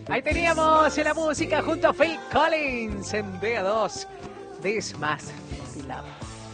Ahí teníamos la música junto a Phil Collins en DA2. This Must Be Love.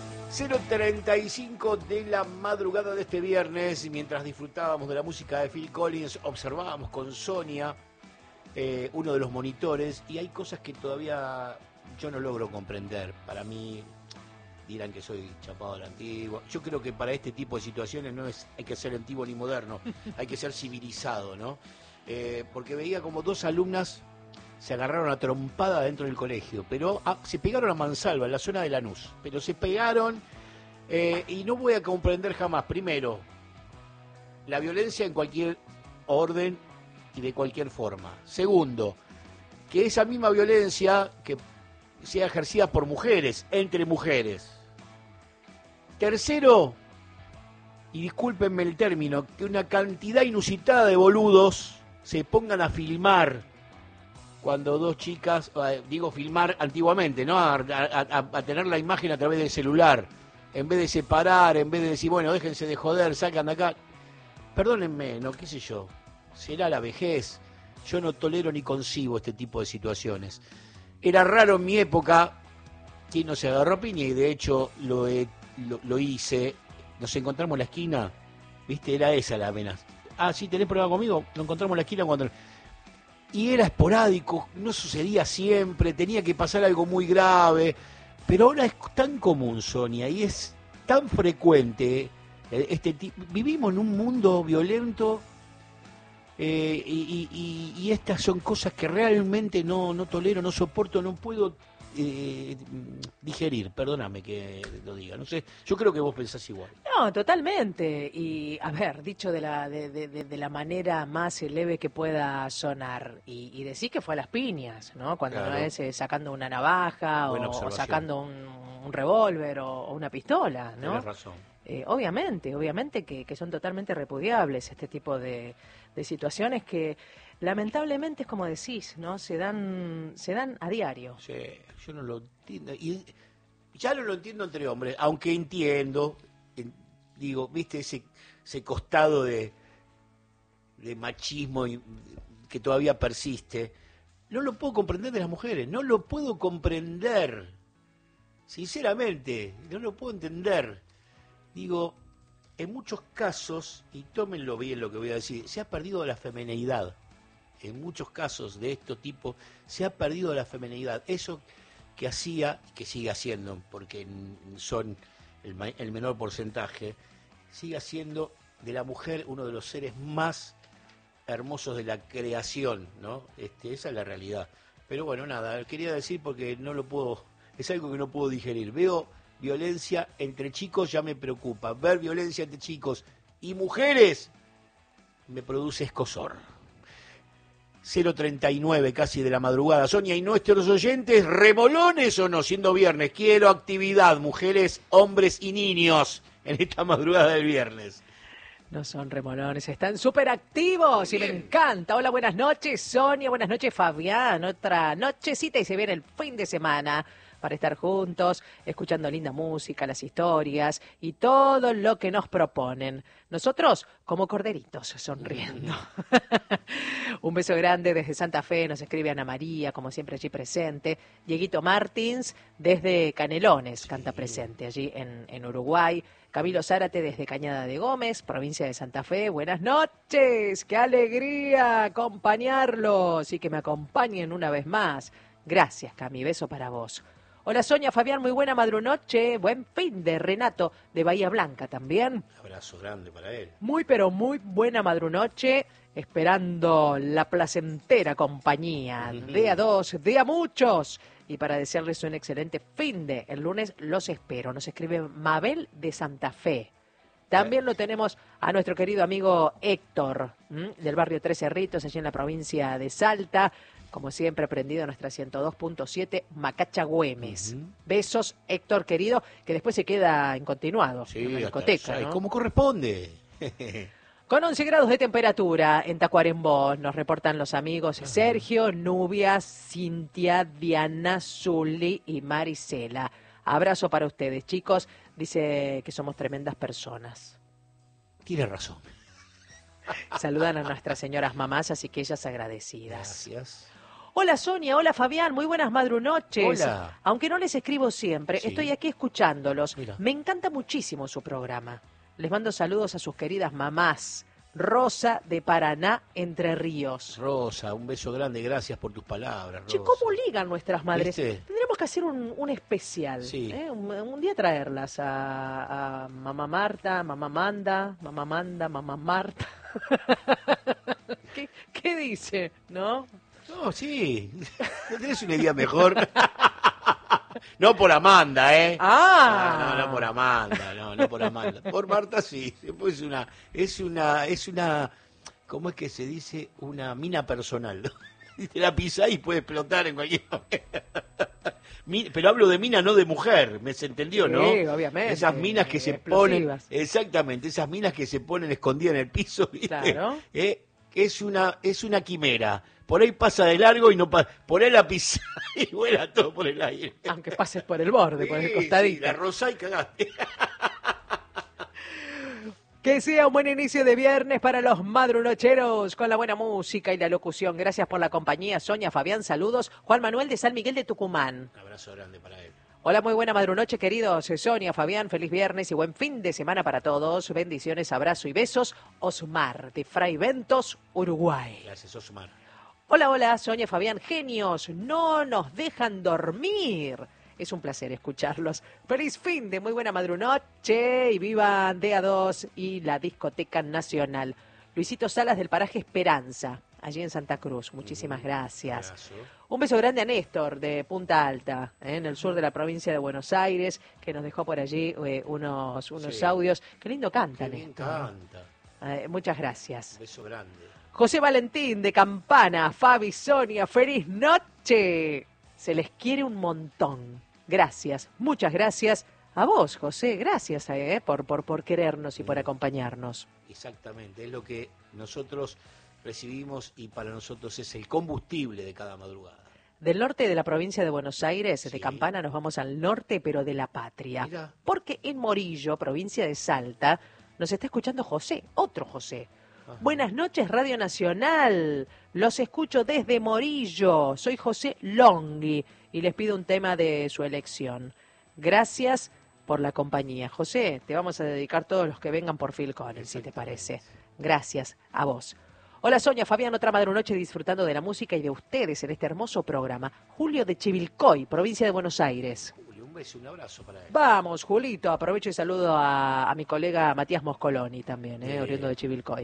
0:35 de la madrugada de este viernes, y mientras disfrutábamos de la música de Phil Collins, observábamos con Sonia uno de los monitores, y hay cosas que todavía yo no logro comprender. Para mí, dirán que soy chapado de la antigua. Yo creo que para este tipo de situaciones no hay que ser antiguo ni moderno, hay que ser civilizado, ¿no? Porque veía como dos alumnas se agarraron a trompada dentro del colegio, pero se pegaron a mansalva, en la zona de Lanús, pero se pegaron, y no voy a comprender jamás, primero, la violencia en cualquier orden y de cualquier forma. Segundo, que esa misma violencia que sea ejercida por mujeres, entre mujeres. Tercero, y discúlpenme el término, que una cantidad inusitada de boludos se pongan a filmar cuando dos chicas, digo filmar antiguamente, ¿no? A tener la imagen a través del celular, en vez de separar, en vez de decir, bueno, déjense de joder, sacan de acá. Perdónenme, no, qué sé yo, será la vejez. Yo no tolero ni concibo este tipo de situaciones. Era raro en mi época que no se agarró piña, y de hecho lo hice. Nos encontramos en la esquina, ¿viste? Era esa la amenaza. Ah, sí, ¿tenés problema conmigo? Nos encontramos en la esquina cuando... Y era esporádico, no sucedía siempre, tenía que pasar algo muy grave, pero ahora es tan común, Sonia, y es tan frecuente vivimos en un mundo violento, y estas son cosas que realmente no tolero, no soporto, no puedo digerir, perdóname que lo diga, no sé, yo creo que vos pensás igual. No, totalmente. Y a ver, dicho de la manera más leve que pueda sonar, y decir que fue a las piñas, ¿no? Cuando Claro. no es sacando una navaja o sacando un revólver o una pistola, ¿no? Tenés razón. Obviamente que son totalmente repudiables este tipo de situaciones que lamentablemente es como decís, ¿no? Se dan a diario. Sí, yo no lo entiendo. Y ya no lo entiendo entre hombres, aunque entiendo, digo, viste ese costado de machismo que todavía persiste. No lo puedo comprender de las mujeres, no lo puedo comprender. Sinceramente, no lo puedo entender. Digo, en muchos casos, y tómenlo bien lo que voy a decir, se ha perdido la femineidad. En muchos casos de este tipo se ha perdido la femineidad. Eso que hacía, que sigue haciendo, porque son el menor porcentaje, sigue haciendo de la mujer uno de los seres más hermosos de la creación, ¿no? Esa es la realidad. Pero bueno, nada, quería decir porque no lo puedo, es algo que no puedo digerir. Veo violencia entre chicos, ya me preocupa. Ver violencia entre chicos y mujeres me produce escozor. 0:39 casi de la madrugada. Sonia, ¿y nuestros oyentes remolones o no? Siendo viernes, quiero actividad, mujeres, hombres y niños en esta madrugada del viernes. No son remolones, están súper activos y me encanta. Hola, buenas noches, Sonia, buenas noches, Fabián. Otra nochecita y se viene el fin de semana para estar juntos, escuchando linda música, las historias y todo lo que nos proponen. Nosotros, como corderitos, sonriendo. Un beso grande desde Santa Fe, nos escribe Ana María, como siempre allí presente. Dieguito Martins, desde Canelones, canta presente allí en Uruguay. Camilo Zárate desde Cañada de Gómez, provincia de Santa Fe. Buenas noches, qué alegría acompañarlos y que me acompañen una vez más. Gracias, Cami, beso para vos. Hola Sonia, Fabián, muy buena madrunoche, buen fin de Renato de Bahía Blanca también. Abrazo grande para él. Muy pero muy buena madrunoche, esperando la placentera compañía de a dos, de a muchos. Y para desearles un excelente fin de, el lunes los espero. Nos escribe Mabel de Santa Fe. También lo tenemos a nuestro querido amigo Héctor, del barrio Tres Cerritos, allí en la provincia de Salta. Como siempre, aprendido a nuestra 102.7 Macacha Güemes. Besos, Héctor querido, que después se queda en continuado en la discoteca, ¿no? Como corresponde. Con 11 grados de temperatura en Tacuarembó, nos reportan los amigos Sergio, Nubia, Cintia, Diana, Zuli y Marisela. Abrazo para ustedes, chicos. Dice que somos tremendas personas. Tiene razón. Saludan a nuestras señoras mamás, así que ellas agradecidas. Gracias. Hola Sonia, hola Fabián, muy buenas madrunoches. Hola. Aunque no les escribo siempre, Sí. estoy aquí escuchándolos. Mira. Me encanta muchísimo su programa. Les mando saludos a sus queridas mamás. Rosa de Paraná, Entre Ríos. Rosa, un beso grande, gracias por tus palabras, Rosa. Che, ¿cómo ligan nuestras madres? ¿Viste? Tendremos que hacer un especial. Sí. Un día traerlas a mamá Marta, mamá Manda, mamá Marta. ¿Qué dice? ¿No? No, sí. ¿No tenés una idea mejor? No por Amanda, ¿eh? Ah. No por Amanda, no por Amanda. Por Marta sí. Después es una, ¿cómo es que se dice? Una mina personal, ¿no? Y te la pisás y puede explotar en cualquier momento. Pero hablo de mina, no de mujer, ¿me se entendió, no? Sí, obviamente. Esas minas que se ponen, Explosivas. exactamente, esas minas que se ponen escondidas en el piso, ¿viste? Claro. Es una quimera. Por ahí pasa de largo y no pasa. Por ahí la pisa y vuela todo por el aire. Aunque pases por el borde, por el Sí, costadito. sí, la rosa y cagaste. Que sea un buen inicio de viernes para los madrunocheros con la buena música y la locución. Gracias por la compañía, Sonia, Fabián, saludos. Juan Manuel de San Miguel de Tucumán. Un abrazo grande para él. Hola, muy buena madrunoche, queridos. Sonia, Fabián, feliz viernes y buen fin de semana para todos. Bendiciones, abrazo y besos. Osmar, de Fray Ventos, Uruguay. Gracias, Osmar. Hola, Sonia, Fabián, genios, no nos dejan dormir. Es un placer escucharlos. Feliz fin de muy buena madrunoche y vivan DA2 y la Discoteca Nacional. Luisito Salas del paraje Esperanza, allí en Santa Cruz. Muchísimas gracias. Abrazo. Un beso grande a Néstor de Punta Alta, en el sur de la provincia de Buenos Aires, que nos dejó por allí unos Sí. audios. Qué lindo canta, Qué bien Néstor. canta. Muchas gracias. Un beso grande. José Valentín de Campana, Fabi, Sonia, feliz noche. Se les quiere un montón. Gracias, muchas gracias a vos, José. Gracias por querernos y por acompañarnos. Exactamente, es lo que nosotros recibimos y para nosotros es el combustible de cada madrugada. Del norte de la provincia de Buenos Aires, Sí. de Campana, nos vamos al norte, pero de la patria. Mirá. Porque en Morillo, provincia de Salta, nos está escuchando José, otro José. Ajá. Buenas noches, Radio Nacional. Los escucho desde Morillo. Soy José Longhi y les pido un tema de su elección. Gracias por la compañía. José, te vamos a dedicar todos los que vengan por Phil Collins, si te parece. Gracias a vos. Hola Sonia, Fabián, otra madrunoche disfrutando de la música y de ustedes en este hermoso programa. Julio de Chivilcoy, provincia de Buenos Aires. Julio, un beso, un abrazo para él. Vamos, Julito, aprovecho y saludo a mi colega Matías Moscoloni también, oriundo de Chivilcoy.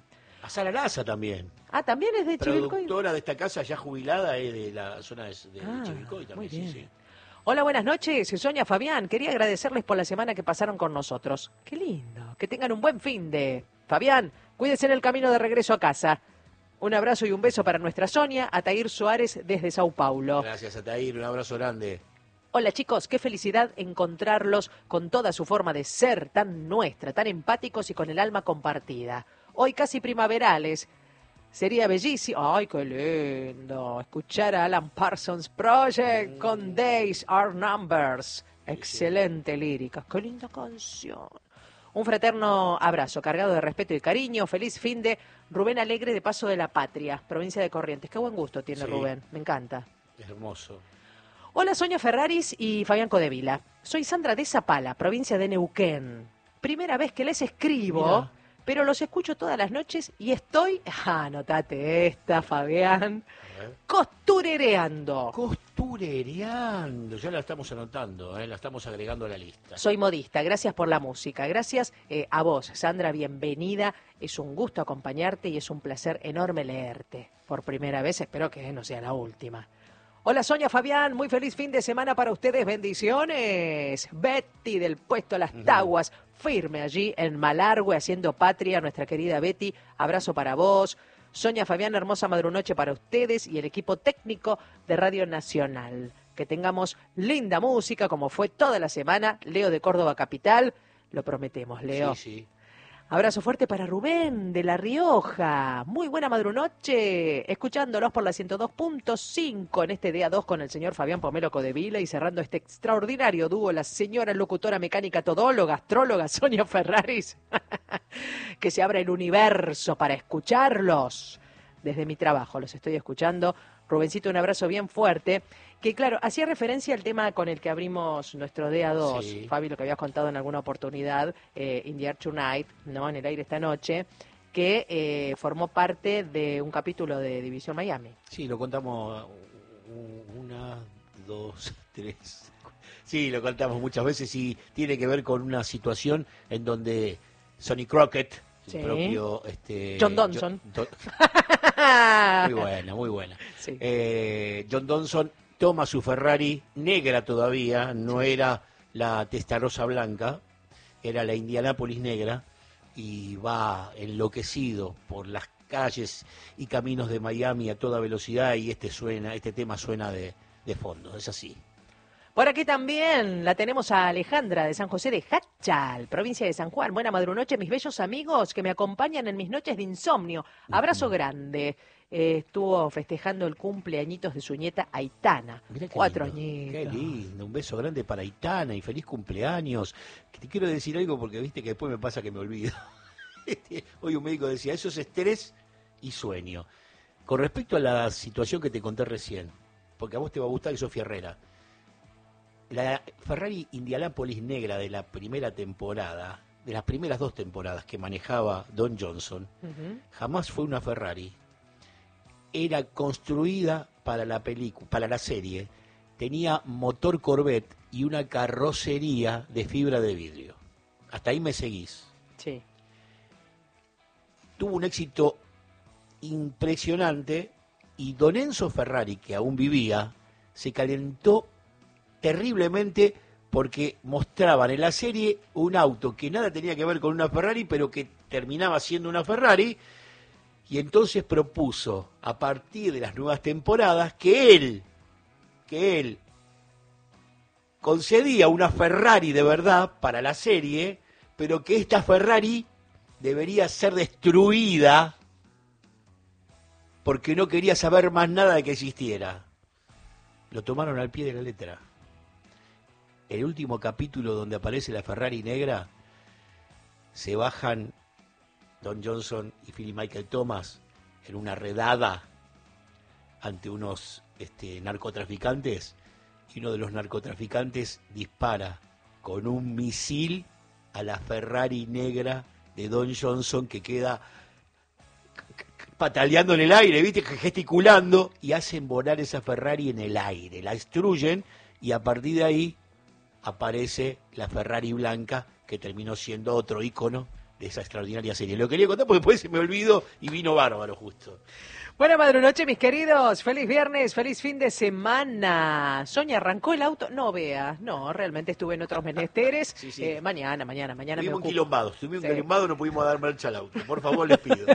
A Sara Laza también. Ah, también es de Chivilcoy. Productora de esta casa ya jubilada, es de la zona de Ah, Chivilcoy también. muy bien. Sí, sí. Hola, buenas noches. Sonia, Fabián. Quería agradecerles por la semana que pasaron con nosotros. Qué lindo. Que tengan un buen fin de... Fabián, cuídense en el camino de regreso a casa. Un abrazo y un beso para nuestra Sonia, Atair Suárez desde Sao Paulo. Gracias, Atair, un abrazo grande. Hola chicos, qué felicidad encontrarlos con toda su forma de ser tan nuestra, tan empáticos y con el alma compartida. Hoy casi primaverales. Sería bellísimo. ¡Ay, qué lindo! Escuchar a Alan Parsons Project con Days Are Numbers. Excelente lírica. ¡Qué linda canción! Un fraterno abrazo, cargado de respeto y cariño. Feliz fin de Rubén Alegre de Paso de la Patria, provincia de Corrientes. Qué buen gusto tiene Sí. Rubén, me encanta. Hermoso. Hola, Sonia Ferraris y Fabián Codevila. Soy Sandra de Zapala, provincia de Neuquén. Primera vez que les escribo, Mirá. pero los escucho todas las noches y estoy, anotate esta, Fabián, A ver. costurereando. Costurereando, ya la estamos anotando, la estamos agregando a la lista. Soy modista, gracias por la música. Gracias a vos, Sandra, bienvenida. Es un gusto acompañarte y es un placer enorme leerte. Por primera vez, espero que no sea la última. Hola Sonia, Fabián, muy feliz fin de semana para ustedes, bendiciones. Betty del puesto Las Taguas, firme allí en Malargüe haciendo patria, nuestra querida Betty, abrazo para vos. Sonia, Fabián, hermosa madrunoche para ustedes y el equipo técnico de Radio Nacional. Que tengamos linda música como fue toda la semana. Leo de Córdoba Capital, lo prometemos, Leo. Sí, sí. Abrazo fuerte para Rubén de La Rioja. Muy buena madrunoche, escuchándolos por la 102.5 en este día 2 con el señor Fabián Pomelo Codevila y cerrando este extraordinario dúo, la señora locutora mecánica todóloga, astróloga Sonia Ferraris. Que se abra el universo para escucharlos. Desde mi trabajo los estoy escuchando. Rubencito, un abrazo bien fuerte. Que claro, hacía referencia al tema con el que abrimos nuestro día 2, Sí. Fabi, lo que habías contado en alguna oportunidad, In the Air Tonight, ¿no? En el aire esta noche, que formó parte de un capítulo de División Miami. Sí, lo contamos una, dos, tres. Sí, lo contamos muchas veces y tiene que ver con una situación en donde Sonny Crockett, Sí. el propio John Donson. Muy buena, muy buena. Sí. John Donson toma su Ferrari negra todavía, no era la Testarossa blanca, era la Indianápolis negra, y va enloquecido por las calles y caminos de Miami a toda velocidad, y este tema suena de fondo, es así. Por aquí también la tenemos a Alejandra de San José de Hachal, provincia de San Juan. Buena madrunoche, mis bellos amigos que me acompañan en mis noches de insomnio. Abrazo grande. Estuvo festejando el cumpleañitos de su nieta Aitana. Mirá qué 4 lindo, añitos. qué lindo, un beso grande para Aitana y feliz cumpleaños. Que te quiero decir algo porque viste que después me pasa que me olvido. Hoy un médico decía, eso es estrés y sueño. Con respecto a la situación que te conté recién, porque a vos te va a gustar que sos fierrera, la Ferrari Indianápolis negra de la primera temporada, de las primeras 2 temporadas que manejaba Don Johnson, jamás fue una Ferrari. Era construida para la película, para la serie. Tenía motor Corvette y una carrocería de fibra de vidrio. Hasta ahí me seguís. Sí. Tuvo un éxito impresionante y Don Enzo Ferrari, que aún vivía, se calentó terriblemente porque mostraban en la serie un auto que nada tenía que ver con una Ferrari, pero que terminaba siendo una Ferrari, y entonces propuso, a partir de las nuevas temporadas, que él concedía una Ferrari de verdad para la serie, pero que esta Ferrari debería ser destruida porque no quería saber más nada de que existiera. Lo tomaron al pie de la letra. El último capítulo donde aparece la Ferrari negra, se bajan Don Johnson y Philip Michael Thomas en una redada ante unos narcotraficantes, y uno de los narcotraficantes dispara con un misil a la Ferrari negra de Don Johnson, que queda pataleando en el aire, ¿viste? Gesticulando, y hacen volar esa Ferrari en el aire, la destruyen, y a partir de ahí aparece la Ferrari blanca, que terminó siendo otro ícono de esa extraordinaria serie. Lo quería contar porque después se me olvidó y vino bárbaro justo. Buena madrunoche, mis queridos. Feliz viernes, feliz fin de semana. Sonia, ¿arrancó el auto? No, vea. No, realmente estuve en otros menesteres. Sí, sí. Mañana me Estuvimos ocupo. enquilombados, Sí. no pudimos dar marcha al auto. Por favor, les pido.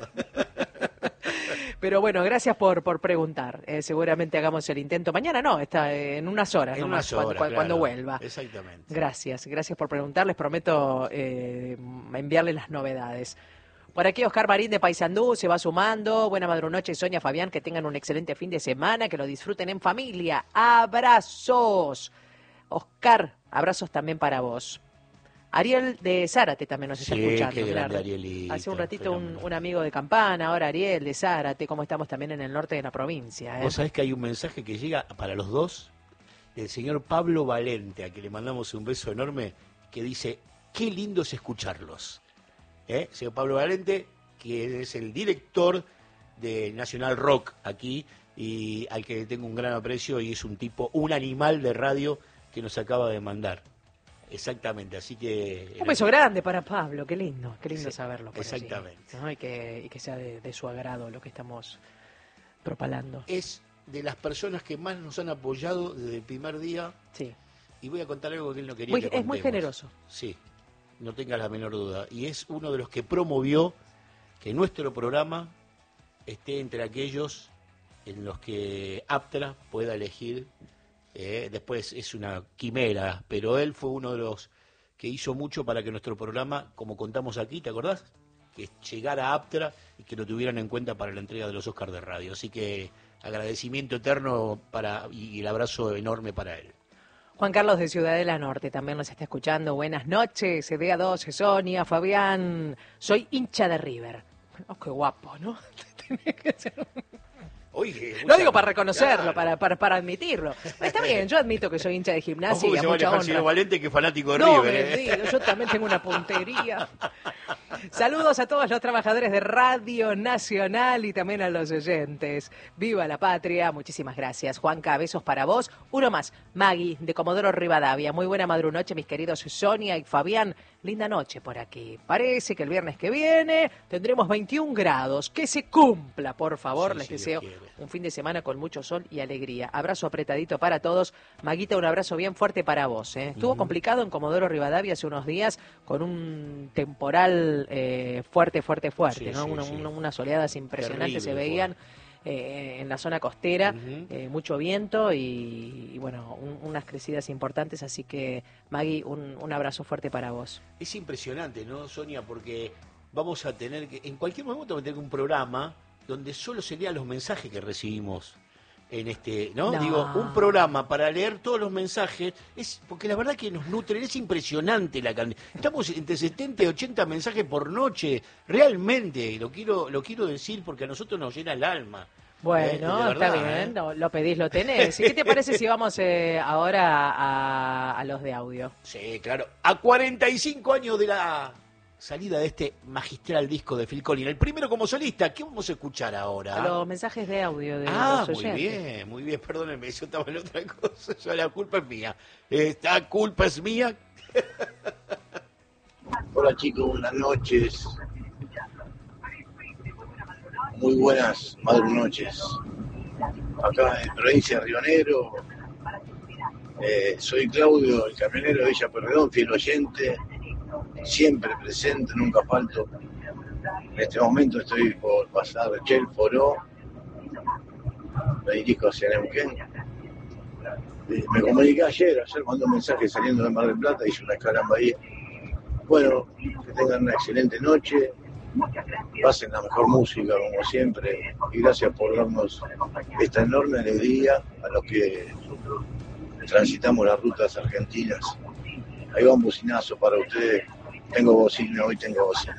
Pero bueno, gracias por preguntar. Seguramente hagamos el intento. Mañana no, está en unas horas. En nomás, unas horas, cuando claro. vuelva. Exactamente. Gracias por preguntar. Les prometo enviarles las novedades. Por aquí Oscar Marín de Paysandú se va sumando. Buena madrunoche, Sonia, Fabián, que tengan un excelente fin de semana, que lo disfruten en familia. Abrazos. Oscar, abrazos también para vos. Ariel de Zárate también nos está escuchando. Qué grande, claro. Arielito, Hace un ratito fenómeno. un amigo de Campana, ahora Ariel de Zárate, como estamos también en el norte de la provincia. Vos sabés que hay un mensaje que llega para los dos del señor Pablo Valente, a que le mandamos un beso enorme, que dice, qué lindo es escucharlos. Señor Pablo Valente, que es el director de Nacional Rock aquí, y al que tengo un gran aprecio, y es un tipo, un animal de radio que nos acaba de mandar. Exactamente, así que... Un beso grande para Pablo, qué lindo Sí, saberlo. Por allí, exactamente. ¿no? Y que sea de su agrado lo que estamos propalando. Es de las personas que más nos han apoyado desde el primer día, Sí, y voy a contar algo que él no quería que es muy contemos. generoso. Sí, no tengas la menor duda. Y es uno de los que promovió que nuestro programa esté entre aquellos en los que Aptra pueda elegir. Después es una quimera, pero él fue uno de los que hizo mucho para que nuestro programa, como contamos aquí, ¿te acordás? que llegara a Aptra y que lo tuvieran en cuenta para la entrega de los Oscars de radio. Así que agradecimiento eterno y el abrazo enorme para él. Juan Carlos de Ciudadela Norte también nos está escuchando. Buenas noches, EDA2, Sonia, Fabián. Soy hincha de River. Oh, qué guapo, ¿no? Tenés que ser... Oye, lo digo para reconocerlo, claro. para admitirlo. Está bien, yo admito que soy hincha de Gimnasia y a mucha honra. Valente que es fanático de no River. Me digo, yo también tengo una puntería. Saludos a todos los trabajadores de Radio Nacional y también a los oyentes. ¡Viva la patria! Muchísimas gracias. Juanca, besos para vos. Uno más, Maggie, de Comodoro Rivadavia. Muy buena madrunoche, mis queridos Sonia y Fabián. Linda noche por aquí. Parece que el viernes que viene tendremos 21 grados. Que se cumpla, por favor. Les deseo un fin de semana con mucho sol y alegría. Abrazo apretadito para todos. Maguita, un abrazo bien fuerte para vos. Estuvo complicado en Comodoro Rivadavia hace unos días con un temporal fuerte, sí, ¿no? Sí, unas oleadas impresionantes se veían en la zona costera, mucho viento y bueno, unas crecidas importantes, así que Maggie, un abrazo fuerte para vos. Es impresionante, ¿no, Sonia? Porque vamos a tener que, en cualquier momento vamos a tener un programa donde solo se lean los mensajes que recibimos en ¿no? Digo, un programa para leer todos los mensajes, porque la verdad que nos nutren, es impresionante la cantidad. Estamos entre 70 y 80 mensajes por noche, realmente, lo quiero decir porque a nosotros nos llena el alma. Bueno, verdad, está bien, lo pedís, lo tenés. ¿Y qué te parece si vamos ahora a los de audio? Sí, claro, a 45 años de la salida de este magistral disco de Phil Collins, el primero como solista. ¿Qué vamos a escuchar ahora? A los mensajes de audio de los oyentes. Muy bien, perdónenme, yo estaba en otra cosa, la culpa es mía. Esta culpa es mía. Hola chicos, buenas noches. Muy buenas noches. Acá en provincia de Río Negro. Soy Claudio, el camionero de Villa Pueyrredón, fiel oyente. Siempre presente, nunca falto. En este momento estoy por pasar Chel Foró, me dirijo hacia Neuquén. Me comuniqué ayer mandé un mensaje saliendo de Mar del Plata, hice una escala en Bahía. Bueno, que tengan una excelente noche, pasen la mejor música como siempre y gracias por darnos esta enorme alegría a los que transitamos las rutas argentinas. Ahí va un bocinazo para ustedes. Hoy tengo bocina.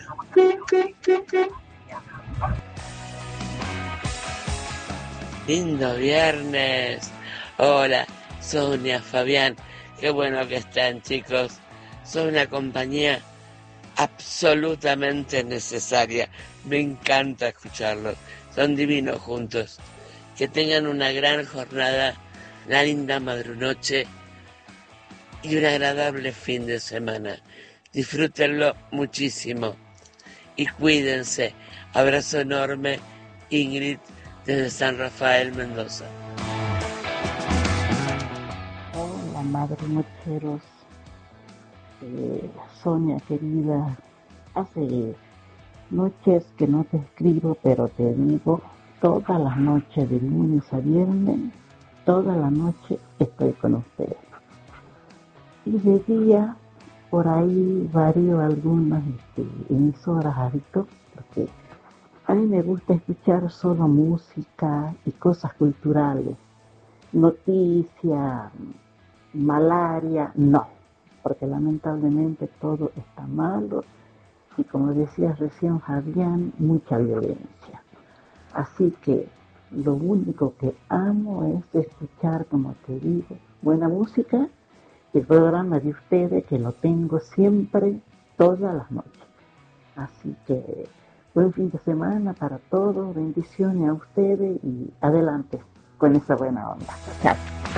Lindo viernes. Hola, Sonia, Fabián. Qué bueno que están, chicos. Son una compañía absolutamente necesaria. Me encanta escucharlos. Son divinos juntos. Que tengan una gran jornada, una linda madrunoche y un agradable fin de semana. Disfrútenlo muchísimo y cuídense. Abrazo enorme, Ingrid, desde San Rafael, Mendoza. Hola, madrunocheros. Sonia, querida, hace noches que no te escribo, pero te digo, todas las noches de lunes a viernes, toda la noche estoy con ustedes. Y de día, por ahí varío algunas emisoras, hábitos, porque a mí me gusta escuchar solo música y cosas culturales. Noticias, malaria, no, porque lamentablemente todo está malo y como decía recién Fabián, mucha violencia. Así que lo único que amo es escuchar, como te digo, buena música. El programa de ustedes, que lo tengo siempre, todas las noches. Así que, buen fin de semana para todos, bendiciones a ustedes y adelante con esa buena onda. Chao.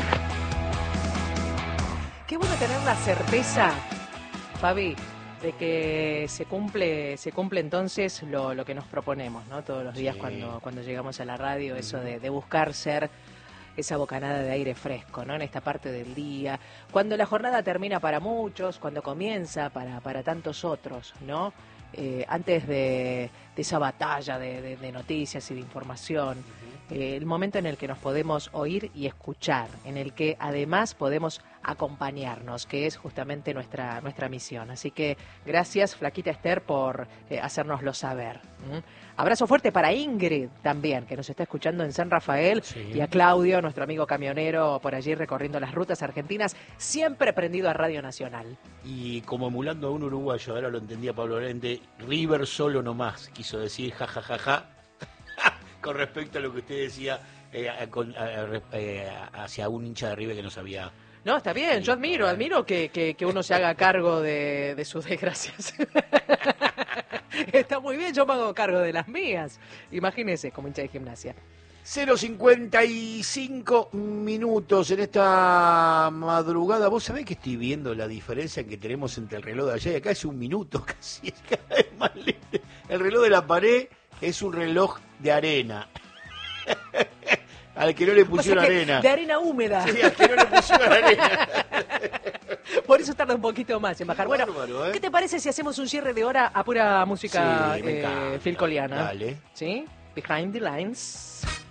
Qué bueno tener la certeza, Fabi, de que se cumple entonces lo que nos proponemos, ¿no? Todos los días cuando llegamos a la radio, eso de buscar ser esa bocanada de aire fresco, ¿no? En esta parte del día, cuando la jornada termina para muchos, cuando comienza para tantos otros, ¿no? Antes de esa batalla de noticias y de información, el momento en el que nos podemos oír y escuchar, en el que además podemos acompañarnos, que es justamente nuestra misión. Así que gracias, Flaquita Esther, por hacérnoslo saber. Abrazo fuerte para Ingrid también, que nos está escuchando en San Rafael, Sí. y a Claudio, nuestro amigo camionero, por allí recorriendo las rutas argentinas, siempre prendido a Radio Nacional. Y como emulando a un uruguayo, ahora lo entendía Pablo Lorente, River solo nomás, quiso decir jajajaja, con respecto a lo que usted decía hacia un hincha de River que no sabía. No, está bien, yo admiro que uno se haga cargo de sus desgracias. Está muy bien, yo me hago cargo de las mías. Imagínese, como hincha de Gimnasia. 0:55 minutos en esta madrugada. Vos sabés que estoy viendo la diferencia que tenemos entre el reloj de allá y acá, es un minuto casi, es cada vez más lento. El reloj de la pared es un reloj de arena. Al que no le pusieron arena. De arena húmeda. Sí, al que no le pusieron arena. Por eso tarda un poquito más en bajar. Bueno, Bárbaro, ¿eh? ¿qué te parece si hacemos un cierre de hora a pura música Sí, me encanta. filcoliana? Dale. ¿Sí? Behind the Lines.